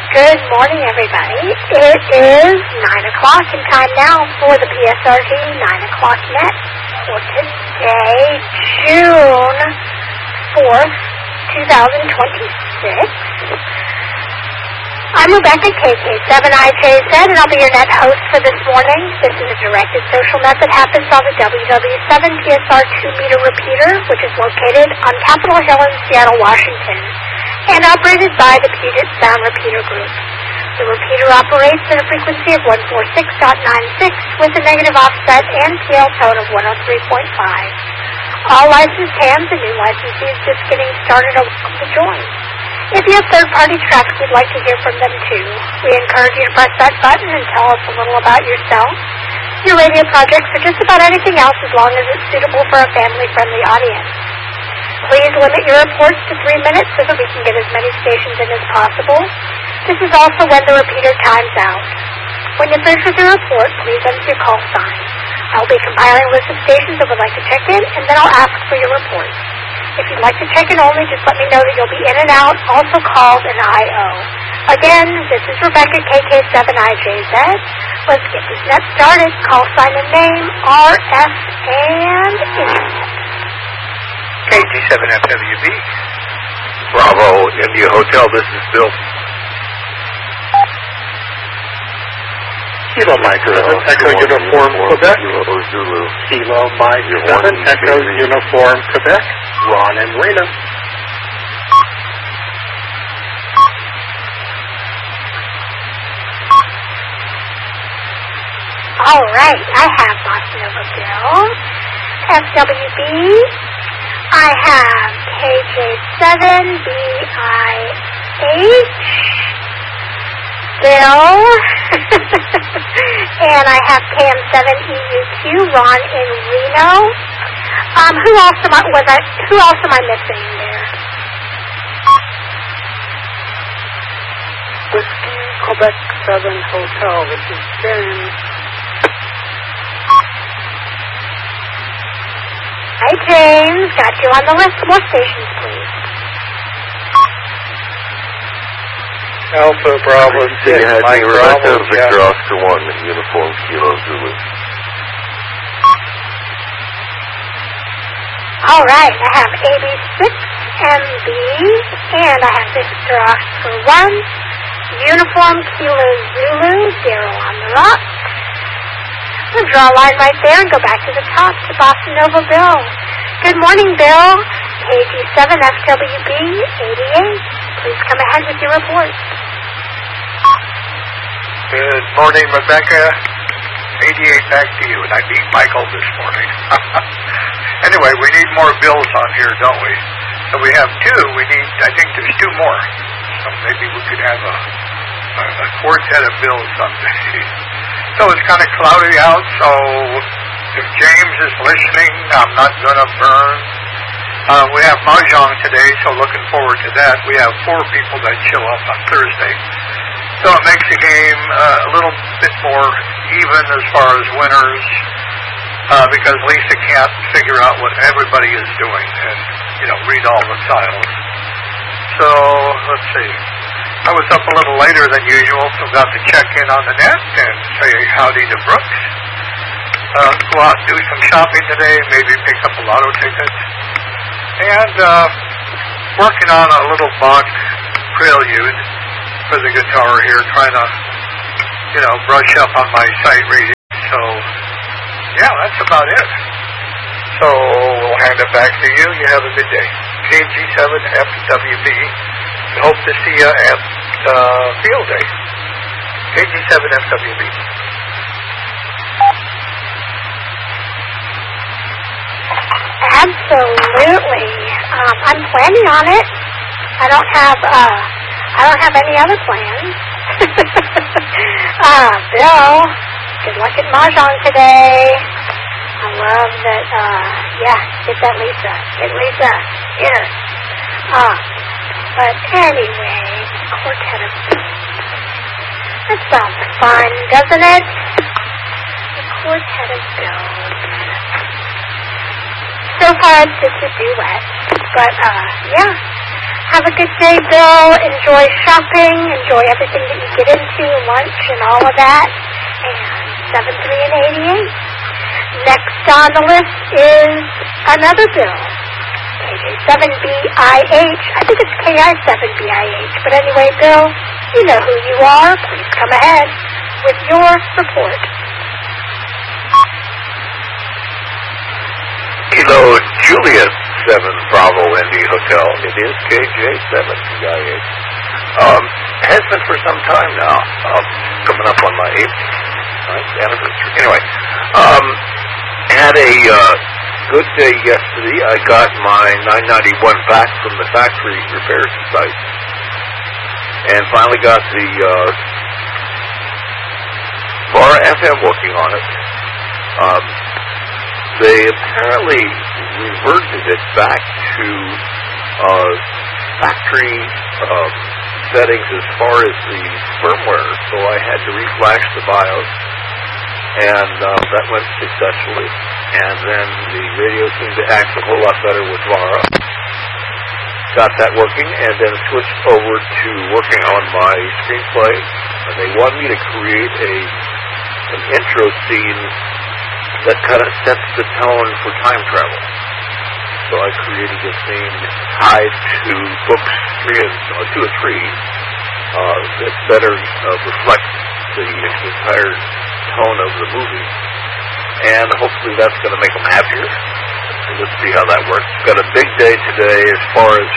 Good morning, everybody. It is 9 o'clock and time now for the PSRG 9 o'clock net for today, June 4th, 2026. I'm Rebecca, KK7IJZ, and I'll be your net host for this morning. This is a directed social net that happens on the WW7 PSR 2-meter repeater, which is located on Capitol Hill in Seattle, Washington, and operated by the Puget Sound Repeater Group. The repeater operates at a frequency of 146.96 with a negative offset and PL tone of 103.5. All licensed hams and new licensees just getting started are welcome to join. If you have third-party traffic, we'd like to hear from them too. We encourage you to press that button and tell us a little about yourself, your radio projects, or just about anything else as long as it's suitable for a family-friendly audience. Please limit your reports to 3 minutes so that we can get as many stations in as possible. This is also when the repeater times out. When you're finished with your report, please enter your call sign. I'll be compiling a list of stations that would like to check in, and then I'll ask for your report. If you'd like to check in only, just let me know that you'll be in and out, also called an IO. Again, this is Rebecca, KK7IJZ. Let's get this net started. Call sign and name, RF, and internet. KG7FWB. Bravo, India Hotel, this is Bill. Kilo Mike 7, Echo Uniform Quebec. Kilo Mike 7, Echo Uniform Quebec. Ron and Rena. All right, I have Boston Nova Bill, FWB. I have KJ7BIH, Bill, and I have KM7EUQ, Ron in Reno. Who else am I missing there? Whiskey Quebec 7 Hotel, this is James. Hi, James. Got you on the list. More stations, please. Alpha Bravo 6, Mike Bravo, Victor Oscar 1, Uniform Kilo Zulu. All right, I have AB6MB, and I have Victor Oscar 1, Uniform Kilo Zulu, 0 on the rock. We'll draw a line right there and go back to the top to Boston Nova Bill. Good morning, Bill. KG7FWB 88. Please come ahead with your report. Good morning, Rebecca. 88 back to you, and I beat Michael this morning. Anyway, we need more bills on here, don't we? So we have 2. I think there's 2 more. So maybe we could have a quartet of bills someday. So it's kind of cloudy out, so if James is listening, I'm not going to burn. We have Mahjong today, so looking forward to that. We have 4 people that show up on Thursday. So it makes the game a little bit more even as far as winners, because Lisa can't figure out what everybody is doing and, read all the tiles. So, let's see. I was up a little later than usual, so got to check in on the net and say howdy to Brooks. Go out and do some shopping today, maybe pick up a lotto ticket. And working on a little Bach prelude for the guitar here, trying to, brush up on my sight reading. So, yeah, that's about it. So we'll hand it back to you. You have a good day. KG7FWB. Hope to see you at Field Day. KG7FWB. Absolutely. I'm planning on it. I don't have any other plans. Bill, good luck at Mahjong today. I love that. Get that Lisa. Get Lisa. Here. But anyway, quartet of bills. That sounds fun, doesn't it? The quartet of bills. So far it's just a duet. But, Have a good day, Bill. Enjoy shopping. Enjoy everything that you get into, lunch and all of that. And 73 and 88. Next on the list is another Bill. KJ7BIH. I think it's KI7BIH. But anyway, Bill, you know who you are. Please come ahead with your report. Kilo Juliet 7 Bravo Indy Hotel. It is KJ7BIH. Has been for some time now. Coming up on my 8th anniversary. Anyway, had a good day yesterday. I got my 991 back from the factory repair site, and finally got the Bar FM working on it. They apparently reverted it back to factory settings as far as the firmware, so I had to reflash the BIOS, and that went successfully. And then the radio seemed to act a whole lot better with VARA. Got that working, and then switched over to working on my screenplay. And they wanted me to create an intro scene that kind of sets the tone for time travel. So I created a scene tied to books 2 and 3 that better reflects the entire tone of the movie. And hopefully that's going to make them happier. So let's see how that works. Got a big day today as far as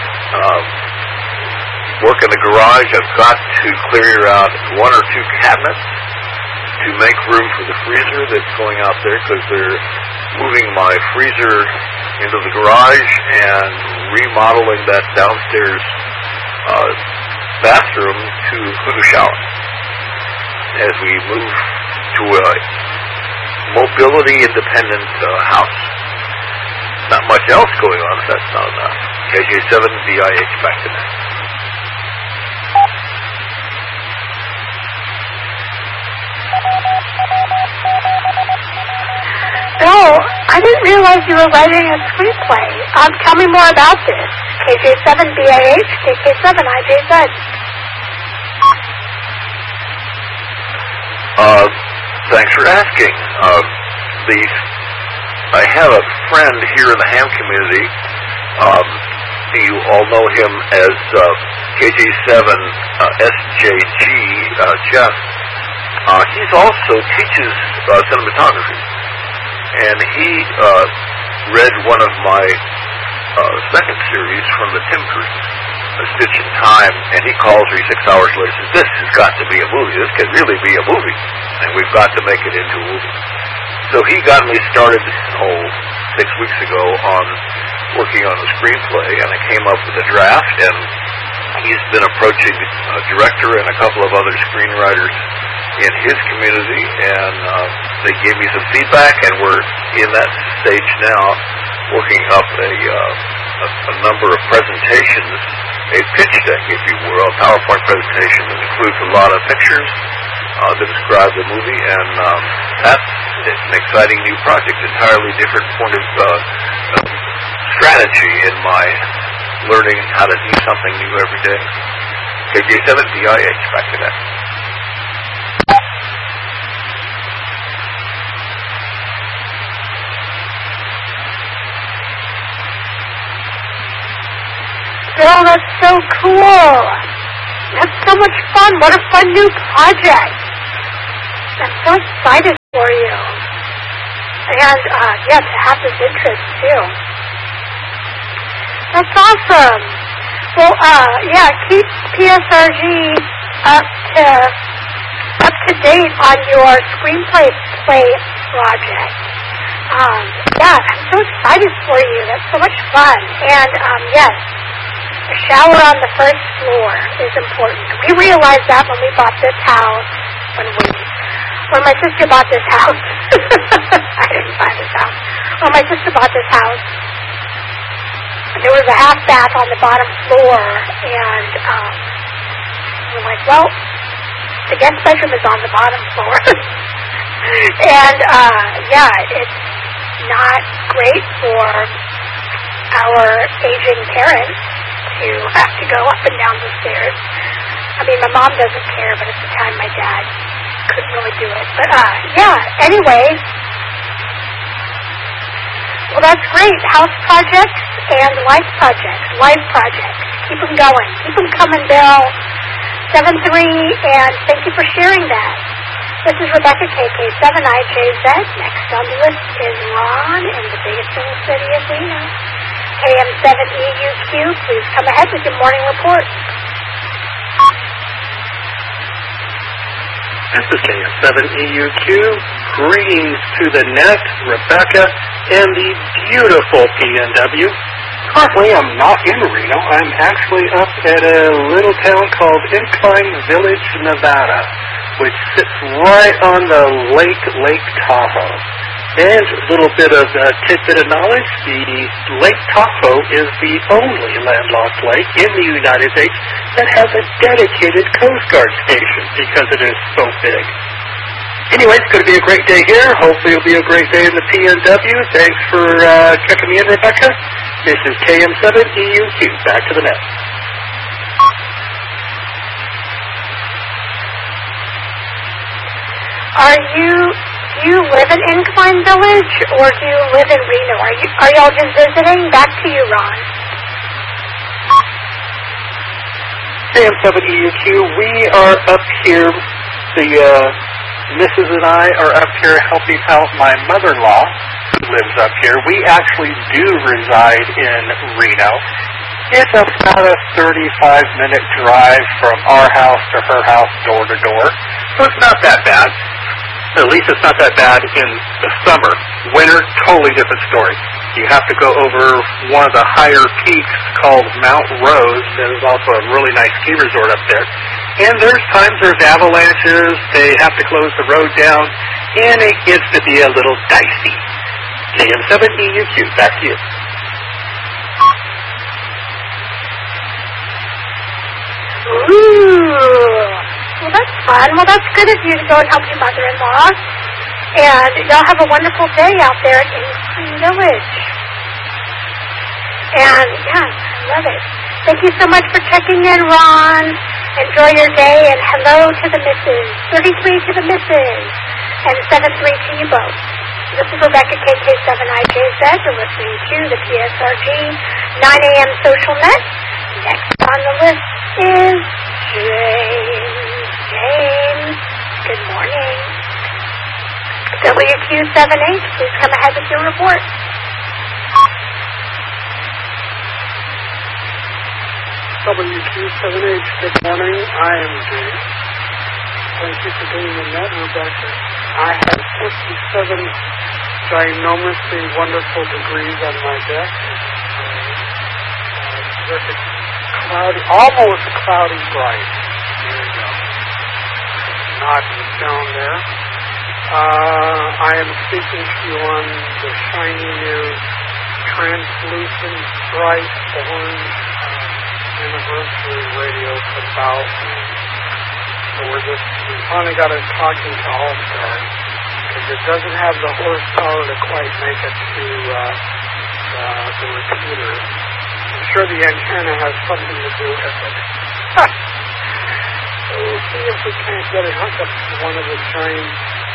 work in the garage. I've got to clear out 1 or 2 cabinets to make room for the freezer that's going out there, because they're moving my freezer into the garage and remodeling that downstairs bathroom to include a shower as we move to a mobility-independent house. Not much else going on if that's not enough. KJ7BIH back to that. Oh, I didn't realize you were writing a screenplay. Tell me more about this. KJ7BIH, KK7IJZ. Thanks for asking. I have a friend here in the ham community. You all know him as KJ7SJG, Jeff. He also teaches cinematography. And he read one of my second series from the Tim Curtis, A Stitch in Time, and he calls me 6 hours later and says, "This has got to be a movie. This can really be a movie, and we've got to make it into a movie." So he got me started 6 weeks ago on working on a screenplay, and I came up with a draft, and he's been approaching a director and a couple of other screenwriters in his community, and they gave me some feedback, and we're in that stage now, working up a number of presentations, a pitch deck, if you will, a PowerPoint presentation that includes a lot of pictures that describe the movie, and that's an exciting new project, entirely different point of strategy in my learning how to do something new every day. KJ7BIH, back to that. Bill, that's so cool. That's so much fun. What a fun new project. I'm so excited for you. And, to have this interest, too. That's awesome. Well, keep PSRG up to date on your screenplay project. I'm so excited for you. That's so much fun. And, yes, a shower on the first floor is important. We realized that when we bought this house, when my sister bought this house. I didn't buy this house. When my sister bought this house, there was a half bath on the bottom floor, and we're like, well, the guest bedroom is on the bottom floor. And, it's not great for our aging parents to have to go up and down the stairs. I mean, my mom doesn't care, but at the time my dad couldn't really do it. But, yeah, anyway. Well, that's great. House projects and life projects. Life projects. Keep them going. Keep them coming, Bill. 73, and thank you for sharing that. This is Rebecca, KK7IJZ. Next on the list is Ron in the biggest little city of Reno. KM7EUQ, please come ahead with your morning report. This is KM7EUQ. Greetings to the net, Rebecca, and the beautiful PNW. Currently, I'm not in Reno. I'm actually up at a little town called Incline Village, Nevada, which sits right on the Lake Tahoe. And a little bit of tidbit of knowledge, the Lake Tahoe is the only landlocked lake in the United States that has a dedicated Coast Guard station because it is so big. Anyway, it's going to be a great day here. Hopefully it'll be a great day in the PNW. Thanks for checking me in, Rebecca. This is KM7EUQ. Back to the net. Do you live in Incline Village, or do you live in Reno? Are y'all just visiting? Back to you, Ron. KM7EUQ, we are up here. The Mrs. and I are up here helping out my mother-in-law, who lives up here. We actually do reside in Reno. It's about a 35-minute drive from our house to her house, door to door. So it's not that bad. At least it's not that bad in the summer. Winter, totally different story. You have to go over one of the higher peaks called Mount Rose. There's also a really nice ski resort up there. And there's times there's avalanches, they have to close the road down, and it gets to be a little dicey. KM7EUQ, back to you. Ooh. Well, that's fun. Well, that's good of you to go and help your mother-in-law. And y'all have a wonderful day out there in Incline Village. And, yeah, I love it. Thank you so much for checking in, Ron. Enjoy your day, and hello to the missus. 33 to the missus. And 73 to you both. This is Rebecca, KK7IJZ. You're listening to the PSRG 9 a.m. Social Net. Next on the list is James. James, good morning. WQ7H, please come ahead with your report. WQ7H, good morning. I am James. Thank you for doing the net, Rebecca. I have 57 ginormously wonderful degrees on my deck. Terrific, cloudy, almost cloudy bright. There you go. Not down there. I am speaking to you on the shiny new translucent bright orange anniversary radio from Bowson. So we finally got it talking to All-Star, because it doesn't have the horsepower to quite make it to the repeater. I'm sure the antenna has something to do with it. So we'll see if we can't get it hooked up to one of the giant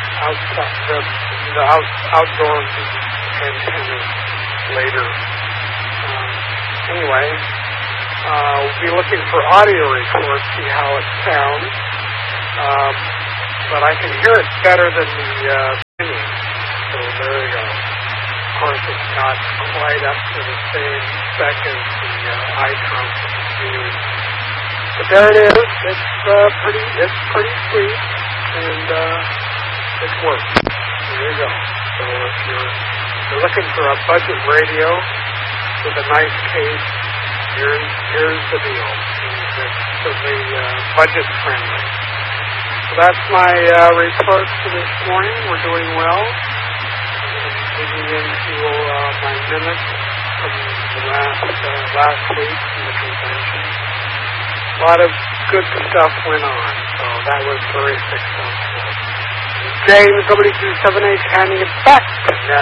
outdoor antennas later. Anyway, we'll be looking for audio records, see how it sounds. But I can hear it better than the singing. So there you go. Of course, it's not quite up to the same spec as the icon from the news. But there it is. It's pretty sweet, and it works. There you go. So if you're looking for a budget radio with a nice case, here's the deal. It's certainly budget friendly. So that's my report for this morning. We're doing well. Digging into my minutes from the last week from the convention. A lot of good stuff went on, so that was very successful. James, WQ7H, handing it back to Net.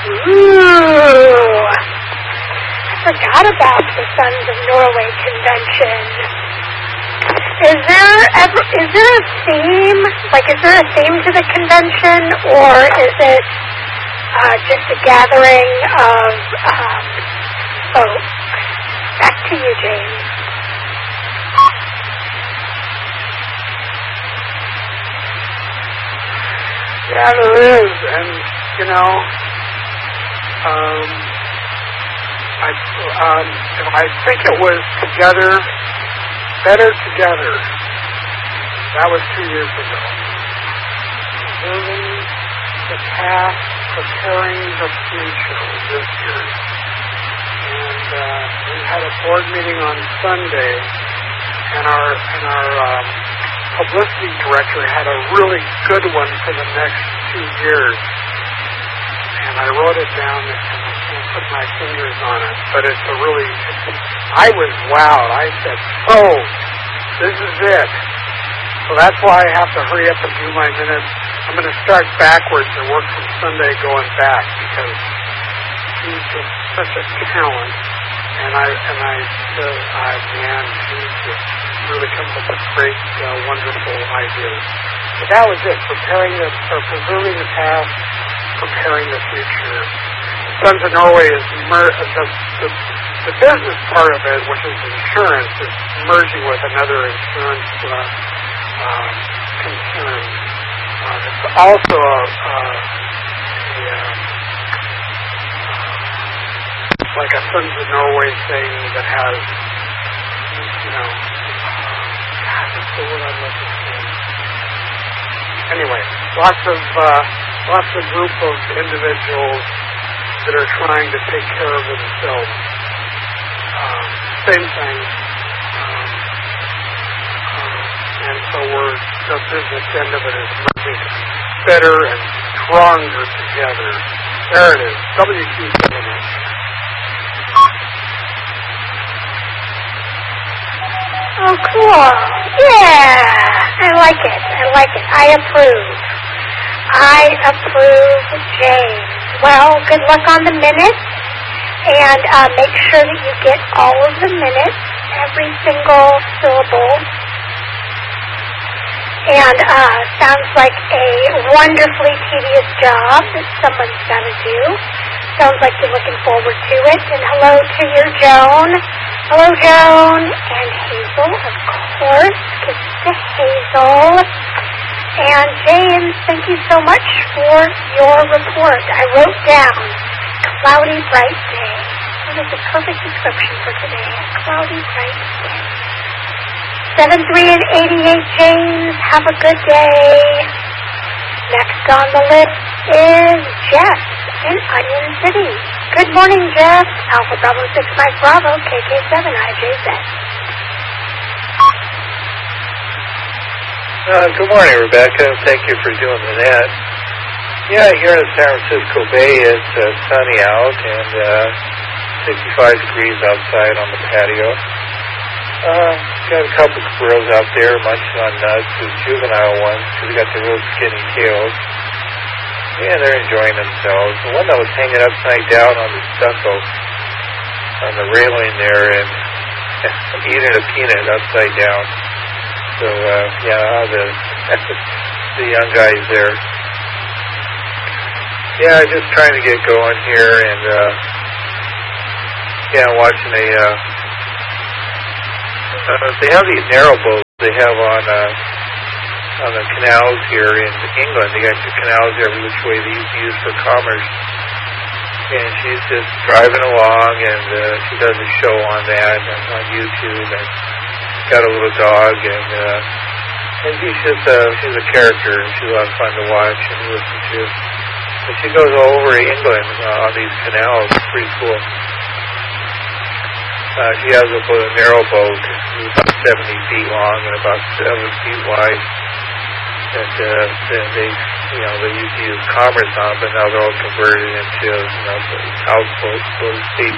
Ooh. I forgot about the Sons of Norway convention. Is there a theme? Like, is there a theme to the convention, or is it just a gathering of folks? Back to you, James. Yeah, there is, and I think it was together, better together. That was 2 years ago. Observing the past, preparing the future this year. And we had a board meeting on Sunday, and our publicity director had a really good one for the next 2 years. And I wrote it down and I can't put my fingers on it, but I was wowed. I said, this is it. So that's why I have to hurry up and do my minutes. I'm going to start backwards and work from Sunday going back, because he's just such a talent. And I said, man, he's just really comes up with great, wonderful ideas. But that was it, preserving the past, preparing the future. Sons of Norway is the business part of it, which is insurance, is merging with another insurance concern. It's also like a Sons of Norway thing that has, that's the word I'm looking for. Anyway, lots of group of individuals that are trying to take care of themselves. Same thing. And so the business end of it is merging better and stronger together. There it is. WQ7. Oh, cool. Yeah. I like it. I approve, James. Well, good luck on the minutes, and make sure that you get all of the minutes, every single syllable. And sounds like a wonderfully tedious job that someone's got to do. Sounds like you're looking forward to it. And hello to your Joan. Hello, Joan. And Hazel, of course. Kisses to Hazel. And James, thank you so much for your report. I wrote down cloudy, bright day. That is the perfect description for today. A cloudy, bright day. 73 and 88, James. Have a good day. Next on the list is Jeff in Onion City. Good morning, Jeff. Alpha Bravo 6 Mike Bravo, KK7 IJZ. Good morning, Rebecca. Thank you for doing that. Yeah, here in San Francisco Bay, it's sunny out and 65 degrees outside on the patio. Got a couple of squirrels out there munching on nuts, the juvenile ones, because they got the real skinny tails. Yeah, they're enjoying themselves. The one that was hanging upside down on the stucco, on the railing there, and eating a peanut upside down. So, the young guys there. Yeah, just trying to get going here, and, watching they have these narrow boats they have on the canals here in England. They got the canals every which way they use for commerce. And she's just driving along, and she does a show on that and on YouTube, and got a little dog, and she's a character, and she's a lot of fun to watch and listen to. But she goes all over England on these canals. It's pretty cool. She has a narrow boat, about 70 feet long and about 7 feet wide. And they used to use commerce on, but now they're all converted into houseboats, so to speak.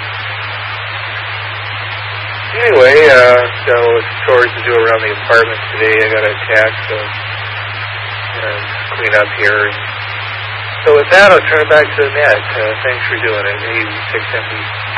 Anyway, so it's chores to do around the apartment today. I got a tax to clean up here. So with that, I'll turn it back to Annette. Thanks for doing it, 86MB.